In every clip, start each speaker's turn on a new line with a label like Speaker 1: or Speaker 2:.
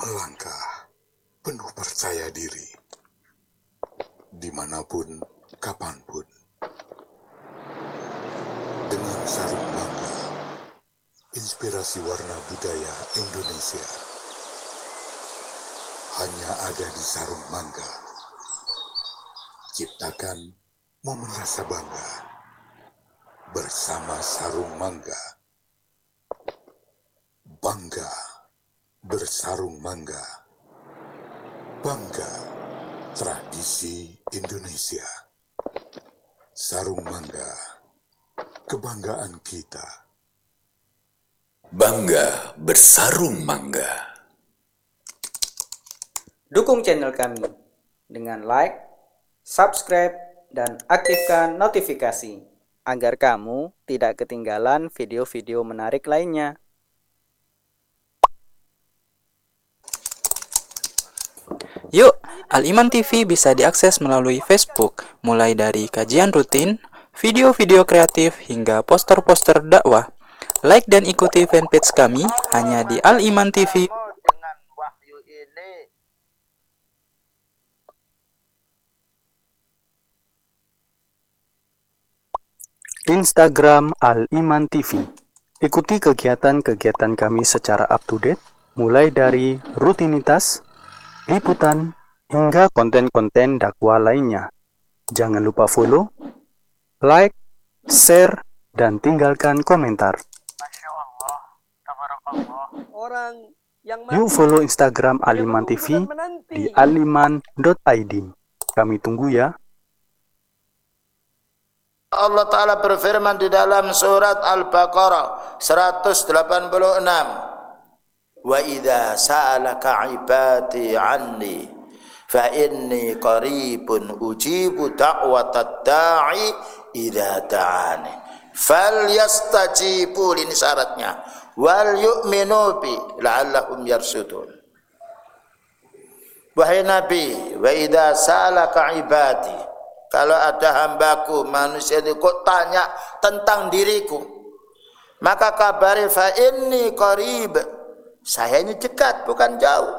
Speaker 1: melangkah penuh percaya diri, dimanapun, kapanpun, dengan sarung bangga, inspirasi warna budaya Indonesia hanya ada di Sarung Mangga. Ciptakan momen rasa bangga bersama Sarung Mangga. Bangga bersarung mangga. Bangga tradisi Indonesia. Sarung Mangga, kebanggaan kita.
Speaker 2: Bangga bersarung mangga.
Speaker 3: Dukung channel kami dengan like, subscribe, dan aktifkan notifikasi agar kamu tidak ketinggalan video-video menarik lainnya.
Speaker 4: Yuk, Al-Iman TV bisa diakses melalui Facebook, mulai dari kajian rutin, video-video kreatif, hingga poster-poster dakwah. Like dan ikuti fanpage kami hanya di Al-Iman TV.
Speaker 5: Dengan wahyu ini,
Speaker 6: Instagram Al-Iman TV. Ikuti kegiatan-kegiatan kami secara up-to-date, mulai dari rutinitas, liputan, hingga konten-konten dakwah lainnya. Jangan lupa follow, like, share, dan tinggalkan komentar.
Speaker 5: Masya Allah, tabarakallah. Orang yang
Speaker 6: Yuk follow Instagram Al-Iman TV di aliman.id. Kami tunggu ya.
Speaker 5: Allah Ta'ala berfirman di dalam surat Al-Baqarah 186. Wa idza sa'alaka 'ibadi 'anni fa inni qaribun ujibu da'watad da'i idza da'ani falyastajibu, ini syaratnya, wal yu'minu bi la'allahum yarsudun. Wahai Nabi, wa idza sa'alaka 'ibadi, kalau ada hambaku manusia itu kok tanya tentang diriku, maka kabari fa inni qarib, saya ini dekat bukan jauh.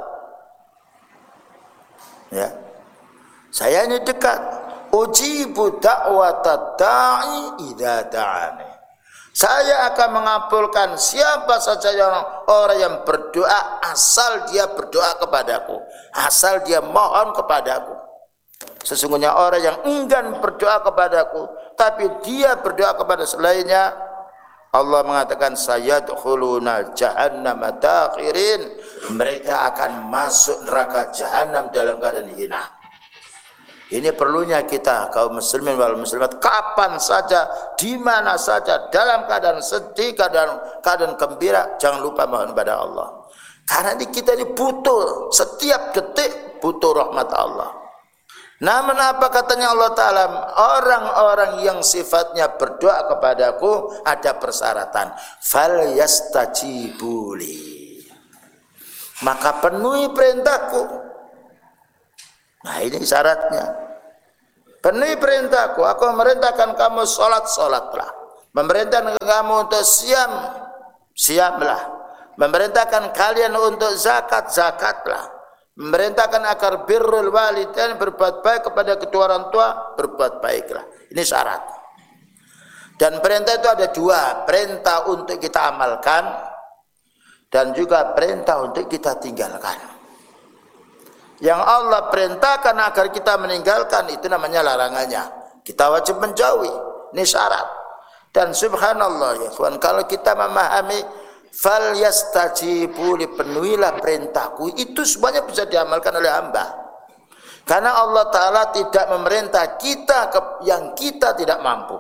Speaker 5: Ya, saya ini dekat. Ujibu da'watad da'i idza da'ani. Saya akan mengabulkan siapa saja orang yang berdoa asal dia berdoa kepadaku, asal dia mohon kepadaku. Sesungguhnya orang yang enggan berdoa kepadaku tapi dia berdoa kepada selainnya, Allah mengatakan sayadkhuluna jahannama dakhirin, mereka akan masuk neraka jahanam dalam keadaan hina. Ini perlunya kita kaum muslimin wal muslimat, kapan saja, di mana saja, dalam keadaan sedih, keadaan gembira, jangan lupa mohon kepada Allah. Karena kita ini butuh, setiap detik butuh rahmat Allah. Namun apa katanya Allah Ta'ala? Orang-orang yang sifatnya berdoa kepadaku ada persyaratan. Fal yastajibuli, maka penuhi perintahku. Nah ini syaratnya. Penuhi perintahku. Aku memerintahkan kamu sholatlah. Memerintahkan kamu untuk siamlah. Memerintahkan kalian untuk zakatlah. Memerintahkan agar birrul walidain, berbuat baik kepada kedua orang tua, berbuat baiklah. Ini syarat. Dan perintah itu ada dua, perintah untuk kita amalkan dan juga perintah untuk kita tinggalkan. Yang Allah perintahkan agar kita meninggalkan itu namanya larangannya. Kita wajib menjauhi. Ini syarat. Dan subhanallah ya kawan, kalau kita memahami fal yastajibu li, penuhilah perintahku, itu semuanya bisa diamalkan oleh hamba. Karena Allah Ta'ala tidak memerintah kita yang kita tidak mampu.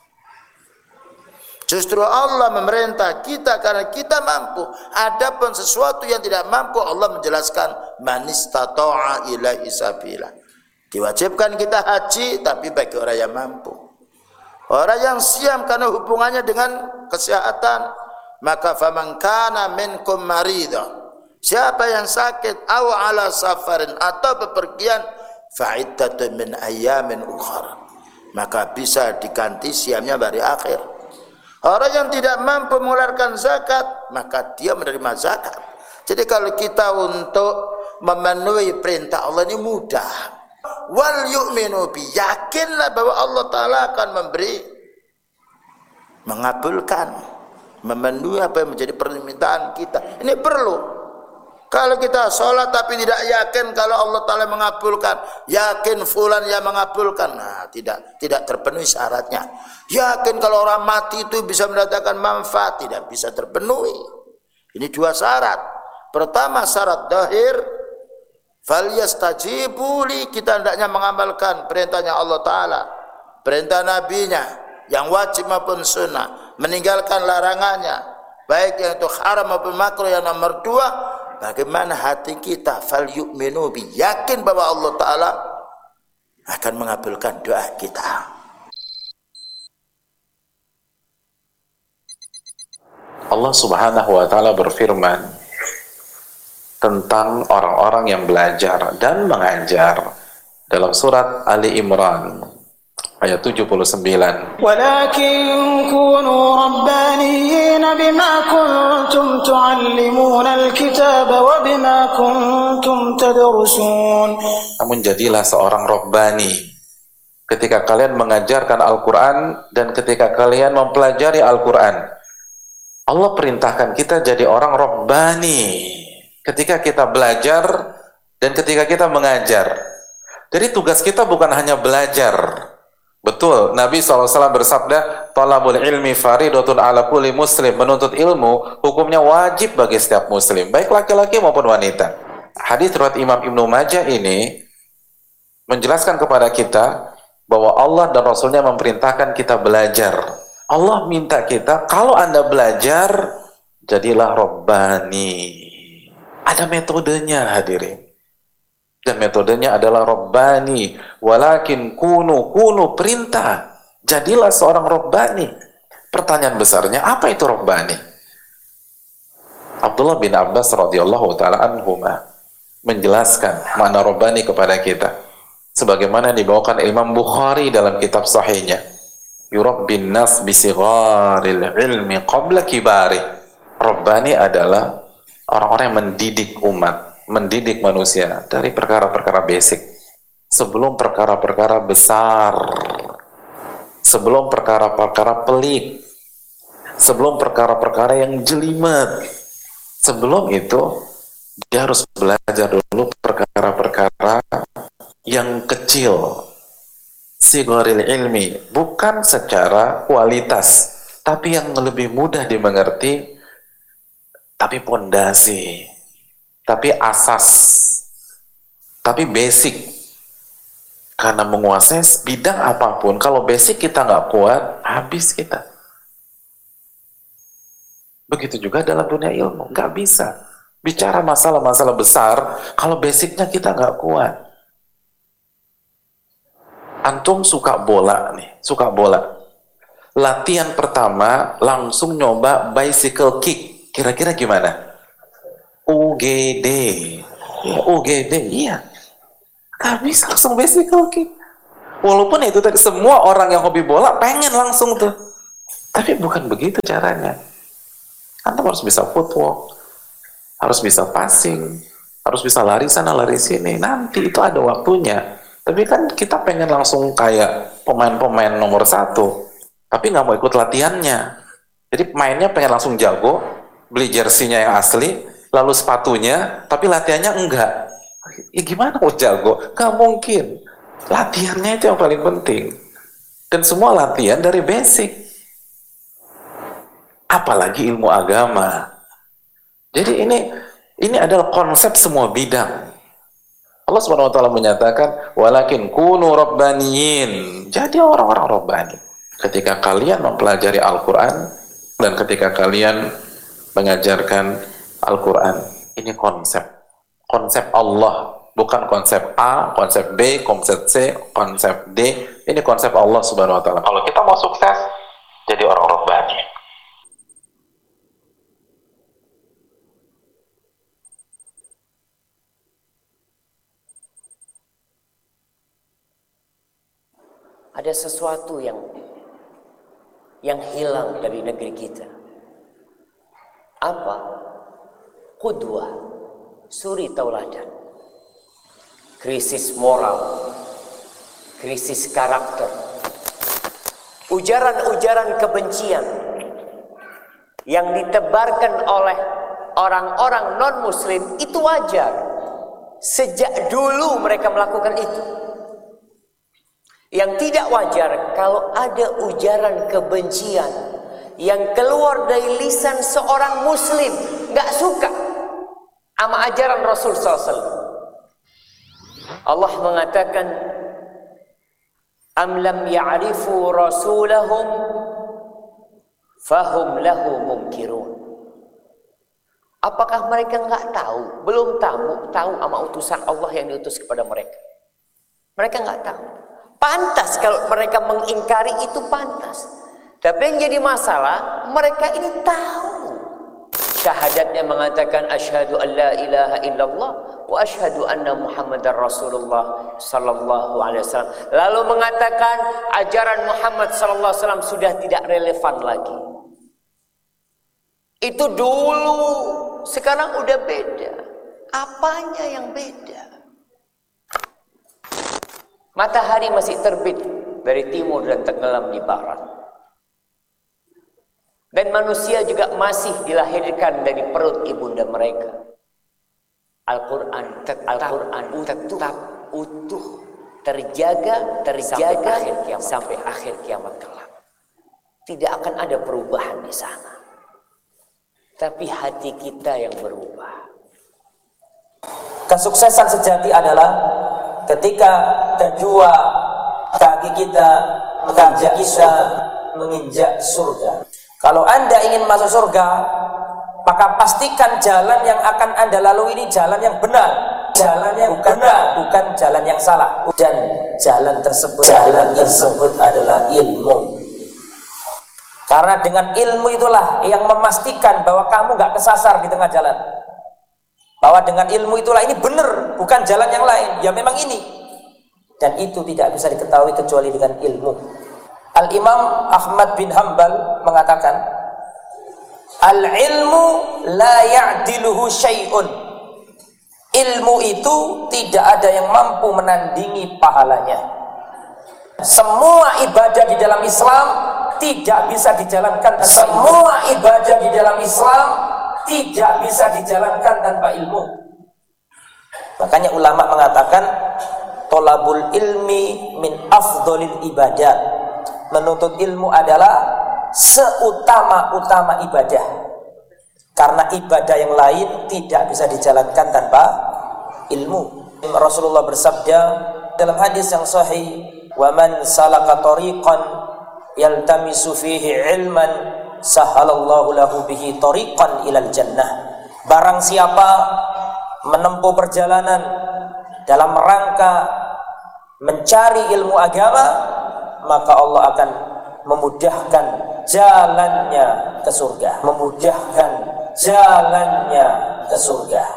Speaker 5: Justru Allah memerintah kita karena kita mampu. Adapun sesuatu yang tidak mampu, Allah menjelaskan man istata'a ilaihi sabila. Diwajibkan kita haji tapi bagi orang yang mampu. Orang yang siam karena hubungannya dengan kesehatan, maka faman kana minkum marida, siapa yang sakit aw ala safarin atau bepergian, fa'iddatun min ayyamin ukhra, maka bisa diganti siamnya hari akhir. Orang yang tidak mampu mengeluarkan zakat, maka dia menerima zakat. Jadi kalau kita untuk memenuhi perintah Allah ini mudah. Wal yu'minu bi, yakinlah bahwa Allah Ta'ala akan mengabulkan, memenuhi apa yang menjadi permintaan kita. Ini perlu. Kalau kita sholat tapi tidak yakin kalau Allah Ta'ala mengabulkan, yakin fulan yang mengabulkan, nah tidak terpenuhi syaratnya. Yakin kalau orang mati itu bisa mendatangkan manfaat, tidak bisa terpenuhi. Ini dua syarat. Pertama syarat zahir, falyastajibu li, kita hendaknya mengamalkan perintahnya Allah Ta'ala, perintah nabinya yang wajib maupun sunnah, meninggalkan larangannya, baik yang itu haram maupun makruh. Yang nomor dua, bagaimana hati kita, fal yu'minu bi, yakin bahwa Allah Ta'ala akan mengabulkan doa kita.
Speaker 7: Allah Subhanahu wa Ta'ala berfirman tentang orang-orang yang belajar dan mengajar dalam surat Ali Imran ayat 79.
Speaker 8: Walakin kunu rabbaniyin bima kuntum tuallimuna alkitaba wa bima kuntum tadrusun.
Speaker 7: Namun jadilah seorang rabbani ketika kalian mengajarkan Al-Quran dan ketika kalian mempelajari Al-Quran. Allah perintahkan kita jadi orang rabbani ketika kita belajar dan ketika kita mengajar. Jadi tugas kita bukan hanya belajar. Betul, Nabi SAW bersabda, talabul ilmi faridatun ala kulli muslim. Menuntut ilmu hukumnya wajib bagi setiap muslim, baik laki-laki maupun wanita. Hadis riwayat Imam Ibnu Majah ini menjelaskan kepada kita bahwa Allah dan Rasulnya memerintahkan kita belajar. Allah minta kita, kalau Anda belajar, jadilah rabbani. Ada metodenya hadirin. Dan metodenya adalah rabbani. Walakin kunu perintah. Jadilah seorang rabbani. Pertanyaan besarnya, apa itu rabbani? Abdullah bin Abbas radhiyallahu ta'ala anhuma menjelaskan makna rabbani kepada kita. Sebagaimana dibawakan Imam Bukhari dalam kitab sahihnya. Yurabbin nas bisigharil ilmi qabla kibari. Rabbani adalah orang-orang yang mendidik umat, mendidik manusia dari perkara-perkara basic sebelum perkara-perkara besar, sebelum perkara-perkara pelik, sebelum perkara-perkara yang jelimet. Sebelum itu dia harus belajar dulu perkara-perkara yang kecil. Sigharil ilmi, bukan secara kualitas, tapi yang lebih mudah dimengerti, tapi pondasi, tapi asas, tapi basic. Karena menguasai bidang apapun, kalau basic kita nggak kuat, habis kita. Begitu juga dalam dunia ilmu, nggak bisa bicara masalah-masalah besar kalau basicnya kita nggak kuat. Antum suka bola nih, suka bola. Latihan pertama langsung nyoba bicycle kick. Kira-kira gimana? UGD. Ya, UGD, iya. Gak bisa langsung bicycle kick. Walaupun itu tadi semua orang yang hobi bola pengen langsung tuh. Tapi bukan begitu caranya. Antum harus bisa footwork, harus bisa passing, harus bisa lari sana lari sini. Nanti itu ada waktunya. Tapi kan kita pengen langsung kayak pemain-pemain nomor 1, tapi nggak mau ikut latihannya. Jadi pemainnya pengen langsung jago, beli jersinya yang asli, lalu sepatunya, tapi latihannya enggak. Ya gimana mau jago? Nggak mungkin. Latihannya itu yang paling penting. Dan semua latihan dari basic. Apalagi ilmu agama. Jadi ini adalah konsep semua bidang. Allah Subhanahu wa Ta'ala menyatakan, walakin kunu rabbaniyin. Jadi orang-orang rabbani. Ketika kalian mempelajari Al-Quran dan ketika kalian mengajarkan Al-Quran, ini konsep Allah, bukan konsep A, konsep B, konsep C, konsep D. Ini konsep Allah Subhanahu wa Ta'ala. Kalau kita mau sukses, jadi orang rabbani.
Speaker 9: Ada sesuatu yang hilang dari negeri kita. Apa? qudwah, suri tauladan. Krisis moral, krisis karakter, ujaran-ujaran kebencian yang ditebarkan oleh orang-orang non-muslim itu wajar. Sejak dulu mereka melakukan itu. Yang tidak wajar kalau ada ujaran kebencian yang keluar dari lisan seorang muslim, nggak suka sama ajaran Rasul SAW. Allah mengatakan, am lam ya'rifu rasulahum fahum lahu munkirun. Apakah mereka nggak tahu, belum tahu sama utusan Allah yang diutus kepada mereka? Mereka nggak tahu. Pantas kalau mereka mengingkari itu pantas. Tapi yang jadi masalah, mereka ini tahu. Syahadatnya mengatakan asyhadu an la ilaha illallah wa asyhadu anna Muhammadar Rasulullah sallallahu alaihi wasallam. Lalu mengatakan ajaran Muhammad sallallahu alaihi wasallam sudah tidak relevan lagi. Itu dulu, sekarang udah beda. Apanya yang beda? Matahari masih terbit dari timur dan tenggelam di barat. Dan manusia juga masih dilahirkan dari perut ibunda mereka. Al-Quran tetap utuh, terjaga sampai akhir kiamat kelak. Tidak akan ada perubahan di sana. Tapi hati kita yang berubah.
Speaker 10: Kesuksesan sejati adalah ketika kedua kaki kita menginjak surga. Kalau Anda ingin masuk surga, maka pastikan jalan yang akan Anda lalui ini jalan yang benar. Jalan yang benar, bukan jalan yang salah. Dan jalan tersebut adalah ilmu. Karena dengan ilmu itulah yang memastikan bahwa kamu gak kesasar di tengah jalan. Bahwa dengan ilmu itulah ini benar, bukan jalan yang lain. Ya memang ini. Dan itu tidak bisa diketahui kecuali dengan ilmu. Al-Imam Ahmad bin Hanbal mengatakan, al-ilmu la ya'diluhu syai'un. Ilmu itu tidak ada yang mampu menandingi pahalanya. Semua ibadah di dalam Islam tidak bisa dijalankan tanpa semua ibadah di dalam Islam tidak bisa dijalankan tanpa ilmu. Makanya ulama mengatakan tolabul ilmi min afdolil ibadah. Menuntut ilmu adalah seutama-utama ibadah. Karena ibadah yang lain tidak bisa dijalankan tanpa ilmu. Rasulullah bersabda dalam hadis yang sahih, "Wa man salaka tariqan yaltamisu fihi ilman sahalallahu lahu bihi tariqan ilal jannah." Barang siapa menempuh perjalanan dalam rangka mencari ilmu agama, maka Allah akan memudahkan jalannya ke surga. Memudahkan jalannya ke surga.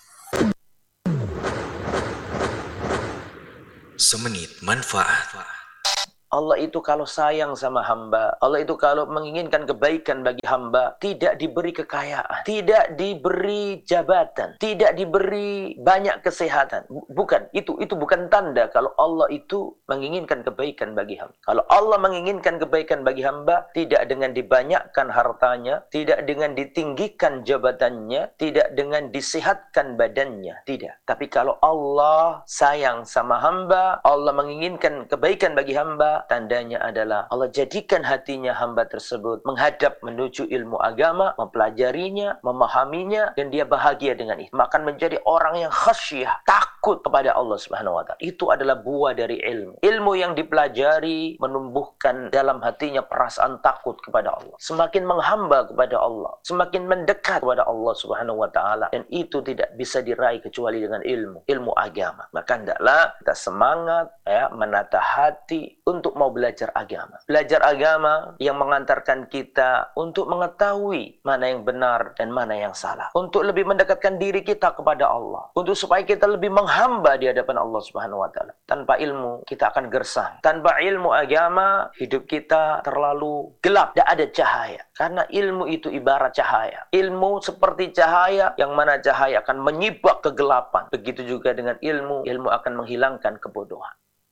Speaker 2: Semenit manfaat.
Speaker 11: Allah itu kalau sayang sama hamba, Allah itu kalau menginginkan kebaikan bagi hamba, tidak diberi kekayaan, tidak diberi jabatan, tidak diberi banyak kesehatan. Bukan, itu bukan tanda kalau Allah itu menginginkan kebaikan bagi hamba. Kalau Allah menginginkan kebaikan bagi hamba, tidak dengan dibanyakkan hartanya, tidak dengan ditinggikan jabatannya, tidak dengan disehatkan badannya, tidak. Tapi kalau Allah sayang sama hamba, Allah menginginkan kebaikan bagi hamba, tandanya adalah Allah jadikan hatinya hamba tersebut menghadap menuju ilmu agama, mempelajarinya, memahaminya, dan dia bahagia dengan itu. Akan menjadi orang yang khasyah, takut kepada Allah Subhanahu wa Ta'ala. Itu adalah buah dari ilmu. Ilmu yang dipelajari menumbuhkan dalam hatinya perasaan takut kepada Allah. Semakin menghamba kepada Allah, semakin mendekat kepada Allah Subhanahu wa Ta'ala. Dan itu tidak bisa diraih kecuali dengan ilmu agama. Maka hendaklah kita semangat menata hati untuk mau belajar agama. Belajar agama yang mengantarkan kita untuk mengetahui mana yang benar dan mana yang salah. Untuk lebih mendekatkan diri kita kepada Allah. Untuk supaya kita lebih menghayati hamba di hadapan Allah Subhanahu wa taala. Tanpa ilmu kita akan gersang. Tanpa ilmu agama hidup kita terlalu gelap, tidak ada cahaya. Karena ilmu itu ibarat cahaya. Ilmu seperti cahaya yang mana cahaya akan menyibak kegelapan. Begitu juga dengan ilmu, ilmu akan menghilangkan kebodohan.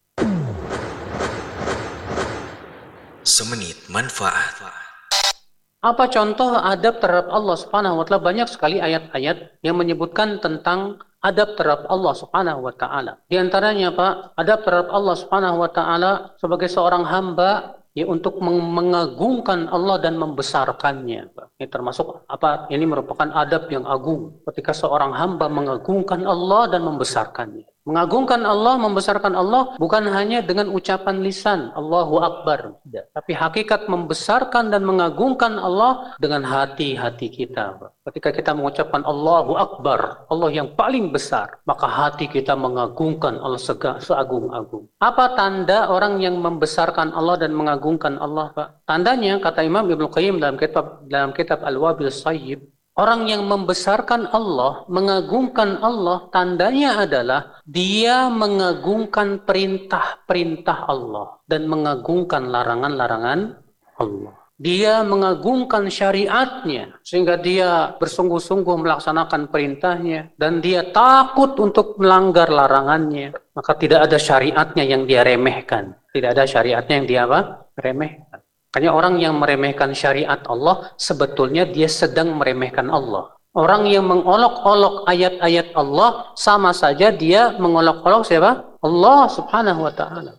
Speaker 2: Semenit manfaat.
Speaker 12: Apa contoh adab terhadap Allah Subhanahu wa taala? Banyak sekali ayat-ayat yang menyebutkan tentang adab terhadap Allah Subhanahu wa taala. Di antaranya, Pak, adab terhadap Allah Subhanahu wa taala sebagai seorang hamba ya untuk mengagungkan Allah dan membesarkannya, Pak. Ini termasuk apa? Ini merupakan adab yang agung ketika seorang hamba mengagungkan Allah dan membesarkannya. Mengagungkan Allah, membesarkan Allah bukan hanya dengan ucapan lisan Allahu Akbar, tidak. Tapi hakikat membesarkan dan mengagungkan Allah dengan hati-hati kita. Ketika kita mengucapkan Allahu Akbar, Allah yang paling besar, maka hati kita mengagungkan Allah seagung-agung. Apa tanda orang yang membesarkan Allah dan mengagungkan Allah, Pak? Tandanya, kata Imam Ibnu Qayyim dalam kitab Al-Wabil Sayyib, orang yang membesarkan Allah, mengagungkan Allah, tandanya adalah dia mengagungkan perintah-perintah Allah dan mengagungkan larangan-larangan Allah. Dia mengagungkan syariatnya sehingga dia bersungguh-sungguh melaksanakan perintahnya dan dia takut untuk melanggar larangannya. Maka tidak ada syariatnya yang dia remehkan. Tidak ada syariatnya yang dia remehkan. Makanya orang yang meremehkan syariat Allah, sebetulnya dia sedang meremehkan Allah. Orang yang mengolok-olok ayat-ayat Allah, sama saja dia mengolok-olok siapa? Allah Subhanahu wa ta'ala.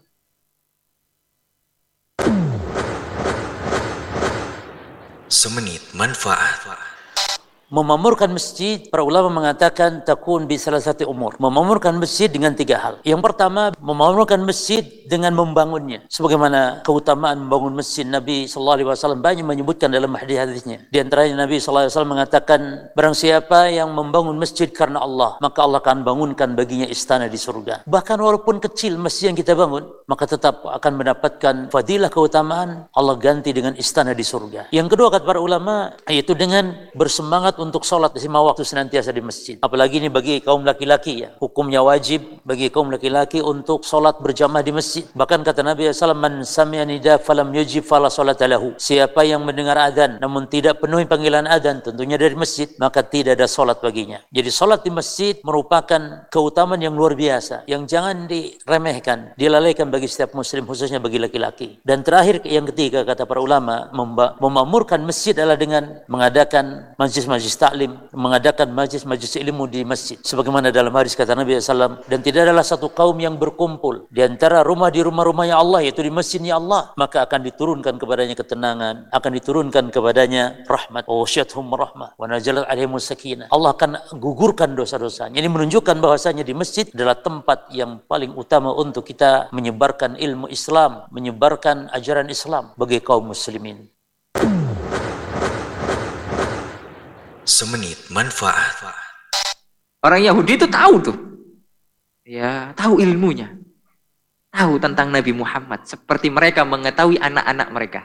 Speaker 2: Semenit manfaat.
Speaker 13: Memamurkan masjid, para ulama mengatakan takun bi salah satu umur. Memamurkan masjid dengan 3 hal. Yang pertama, memamurkan masjid dengan membangunnya. Sebagaimana keutamaan membangun masjid, Nabi SAW banyak menyebutkan dalam hadis-hadisnya. Di antaranya Nabi SAW mengatakan, barang siapa yang membangun masjid karena Allah, maka Allah akan bangunkan baginya istana di surga. Bahkan walaupun kecil masjid yang kita bangun, maka tetap akan mendapatkan fadilah keutamaan, Allah ganti dengan istana di surga. Yang kedua kata para ulama, yaitu dengan bersemangat untuk sholat 5 waktu senantiasa di masjid. Apalagi ini bagi kaum laki-laki ya. Hukumnya wajib bagi kaum laki-laki untuk sholat berjamaah di masjid. Bahkan kata Nabi SAW, man sami'a nida falam yujib fala sholata lahu. Siapa yang mendengar adzan namun tidak penuhi panggilan adzan, tentunya dari masjid, maka tidak ada sholat baginya. Jadi sholat di masjid merupakan keutamaan yang luar biasa, yang jangan diremehkan, dilalaikan bagi setiap muslim, khususnya bagi laki-laki. Dan terakhir, yang ketiga kata para ulama, memamurkan masjid adalah dengan mengadakan majlis-majlis taklim, mengadakan majlis-majlis ilmu di masjid. Sebagaimana dalam hadis kata Nabi SAW, dan tidak adalah satu kaum yang berkumpul di antara rumah di rumah-rumahnya Allah, yaitu di masjidnya Allah, maka akan diturunkan kepadanya ketenangan, akan diturunkan kepadanya rahmat. Wasyathum rahmah wa nazalat alaihimus sakinah. Allah akan gugurkan dosa-dosanya. Ini menunjukkan bahwasanya di masjid adalah tempat yang paling utama untuk kita menyebarkan ilmu Islam, menyebarkan ajaran Islam bagi kaum muslimin.
Speaker 2: Semenit manfaat.
Speaker 14: Orang Yahudi itu tahu tuh. Ya, tahu ilmunya. Tahu tentang Nabi Muhammad seperti mereka mengetahui anak-anak mereka.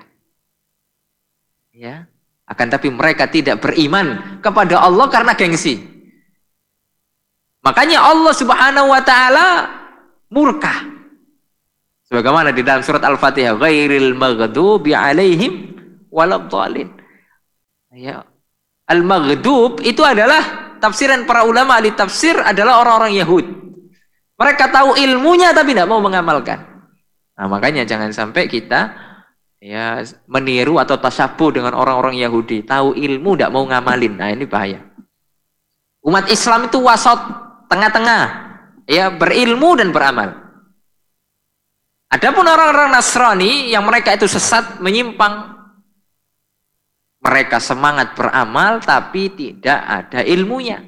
Speaker 14: Ya, akan tapi mereka tidak beriman kepada Allah karena gengsi. Makanya Allah Subhanahu wa taala murka. Sebagaimana di dalam surat Al-Fatihah, ghairil maghdubi alaihim waladhdallin. Ya. Al-maghdub itu adalah tafsiran para ulama ahli tafsir adalah orang-orang Yahud. Mereka tahu ilmunya tapi tidak mau mengamalkan. Nah, makanya jangan sampai kita ya meniru atau tasyabuh dengan orang-orang Yahudi. Tahu ilmu tidak mau ngamalin. Nah, ini bahaya. Umat Islam itu wasat, tengah-tengah. Ya, berilmu dan beramal. Adapun orang-orang Nasrani yang mereka itu sesat, menyimpang. Mereka semangat beramal tapi tidak ada ilmunya.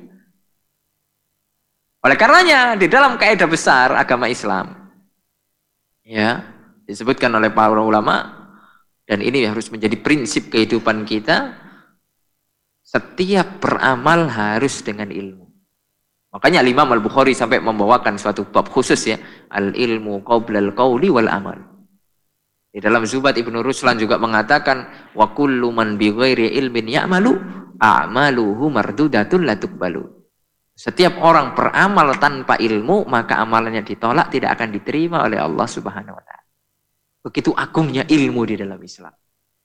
Speaker 14: Oleh karenanya di dalam kaidah besar agama Islam ya disebutkan oleh para ulama, dan ini harus menjadi prinsip kehidupan kita, setiap beramal harus dengan ilmu. Makanya Imam Al-Bukhari sampai membawakan suatu bab khusus ya, al-ilmu qablal qauli wal amal. Di dalam Zubat Ibnu Ruslan juga mengatakan, wa kullu man bi ghairi ilmin ya'malu a'maluhu mardudatun la tuqbalu. Setiap orang beramal tanpa ilmu, maka amalannya ditolak, tidak akan diterima oleh Allah Subhanahu wa taala. Begitu agungnya ilmu di dalam Islam.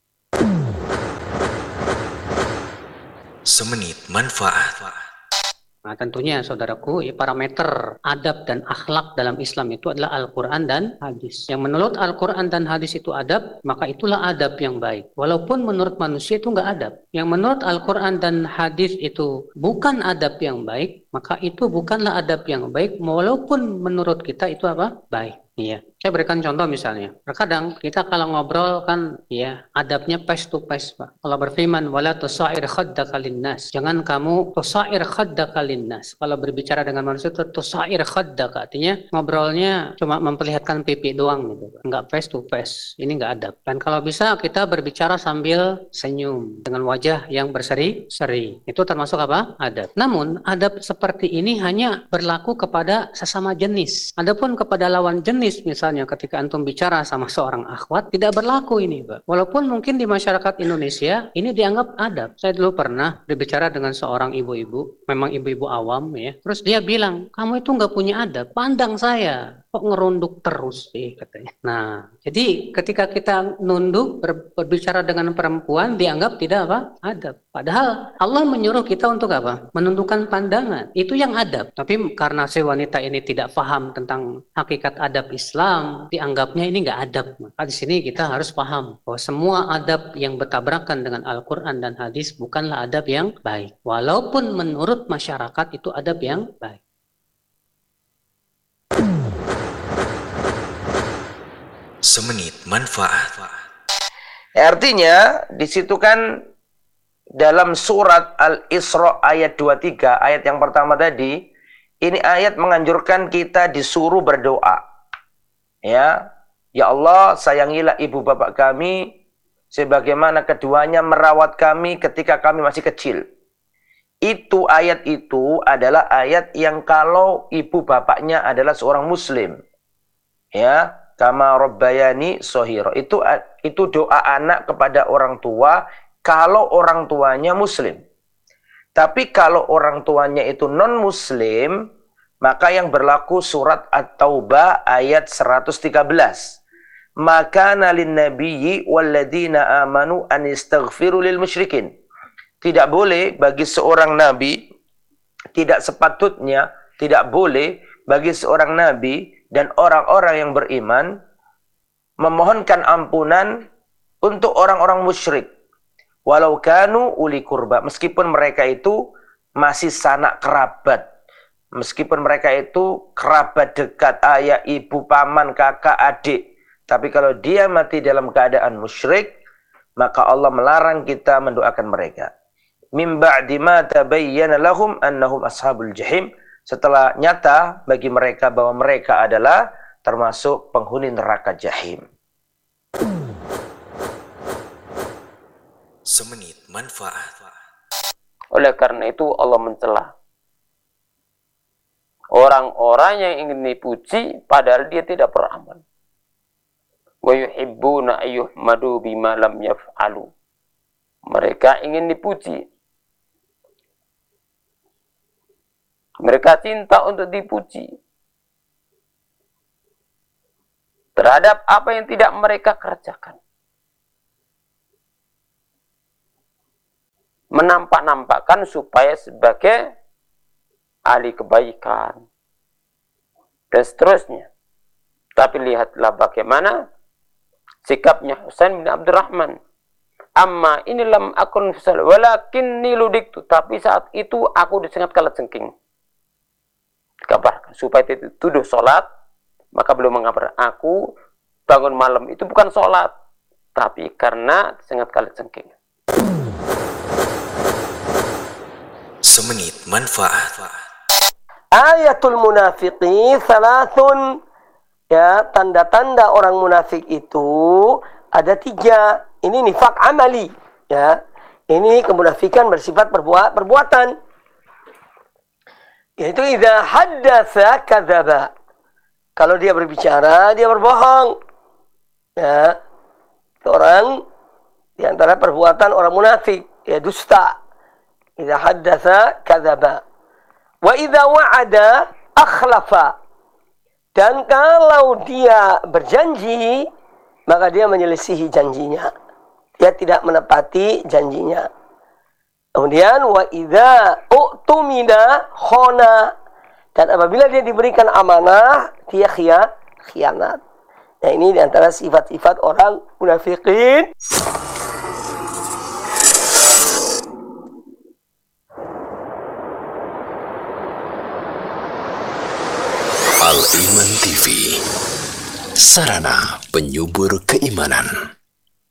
Speaker 2: Semenit manfaat.
Speaker 12: Nah, tentunya saudaraku, parameter adab dan akhlak dalam Islam itu adalah Al-Quran dan hadis. Yang menurut Al-Quran dan hadis itu adab, maka itulah adab yang baik. Walaupun menurut manusia itu enggak adab. Yang menurut Al-Quran dan hadis itu bukan adab yang baik, maka itu bukanlah adab yang baik, walaupun menurut kita itu apa? Baik. Iya. Saya berikan contoh misalnya. Terkadang kita kalau ngobrol kan ya adabnya face to face, Pak. Allah berfirman wala tusair khaddaka linnas. Jangan kamu tusair khaddaka linnas. Kalau berbicara dengan manusia itu tusair khaddaka, artinya ngobrolnya cuma memperlihatkan pipi doang gitu, Pak. Enggak face to face. Ini enggak adab. Dan kalau bisa kita berbicara sambil senyum dengan wajah yang berseri-seri. Itu termasuk apa? Adab. Namun adab seperti ini hanya berlaku kepada sesama jenis. Adapun kepada lawan jenis, misalnya ketika antum bicara sama seorang akhwat, tidak berlaku ini, Pak. Walaupun mungkin di masyarakat Indonesia ini dianggap adab. Saya dulu pernah berbicara dengan seorang ibu-ibu, memang ibu-ibu awam ya. Terus dia bilang, kamu itu nggak punya adab, pandang saya kok ngerunduk terus sih, katanya. Nah, jadi ketika kita nunduk berbicara dengan perempuan dianggap tidak apa? Adab. Padahal Allah menyuruh kita untuk apa? Menundukkan pandangan. Itu yang adab. Tapi karena si wanita ini tidak paham tentang hakikat adab Islam, dianggapnya ini nggak adab. Maka di sini kita harus paham bahwa semua adab yang bertabrakan dengan Al-Quran dan hadis bukanlah adab yang baik. Walaupun menurut masyarakat itu adab yang baik.
Speaker 2: Semenit manfaat.
Speaker 11: Artinya di situ kan dalam surat Al-Isra ayat 23, ayat yang pertama tadi, ini ayat menganjurkan kita disuruh berdoa. Ya Allah, sayangilah ibu bapak kami sebagaimana keduanya merawat kami ketika kami masih kecil. Ayat itu adalah ayat yang kalau ibu bapaknya adalah seorang muslim. Ya, kama rabbayani shaghira. Itu doa anak kepada orang tua kalau orang tuanya muslim. Tapi kalau orang tuanya itu non muslim, maka yang berlaku surat At-Taubah ayat 113. Maka nalin nabiyyi walladzina amanu an istaghfiru lil musyrikin. Tidak boleh bagi seorang nabi, tidak sepatutnya, tidak boleh bagi seorang nabi dan orang-orang yang beriman memohonkan ampunan untuk orang-orang musyrik. Walau kanu uli kurba, meskipun mereka itu masih sanak kerabat. Meskipun mereka itu kerabat dekat, ayah, ibu, paman, kakak, adik. Tapi kalau dia mati dalam keadaan musyrik, maka Allah melarang kita mendoakan mereka. Min ba'di ma tabayyana lahum annahum ashabul jahim. Setelah nyata bagi mereka bahwa mereka adalah termasuk penghuni neraka jahim.
Speaker 2: Semenit manfaat.
Speaker 9: Oleh karena itu Allah mencela orang-orang yang ingin dipuji padahal dia tidak beramal. Wa yuhibbuna ayyuhmadu bima lam yaf'alu. Mereka ingin dipuji. Mereka cinta untuk dipuji terhadap apa yang tidak mereka kerjakan. Menampak-nampakkan supaya sebagai ahli kebaikan dan seterusnya. Tapi lihatlah bagaimana sikapnya Husain bin Abdurrahman. Amma ini lam akun fisal walakinni ludiktu. Tapi saat itu aku disengat kalajengking. Kabarkan supaya tidak tuduh sholat, maka beliau mengabar, aku bangun malam itu bukan sholat, tapi karena disengat kalajengking.
Speaker 2: Semenit manfaat.
Speaker 15: Ayatul munafiqi salasun. Ya, tanda-tanda orang munafik itu ada 3. Ini nifak amali. Ya, ini kemunafikan bersifat perbuatan. Yaitu idza haddatsa kadzaba. Kalau dia berbicara, dia berbohong. Ya. Itu orang di antara perbuatan orang munafik, ya dusta. Idza haddatsa kadzaba. Wa idza wa'ada akhlafa. Dan kalau dia berjanji, maka dia menyelisihi janjinya. Dia tidak menepati janjinya. Kemudian wa idza u'tumina khona. Dan apabila dia diberikan amanah, dia khianat. Nah, ini diantara sifat-sifat orang munafikin.
Speaker 16: Al-Iman TV, sarana penyubur keimanan.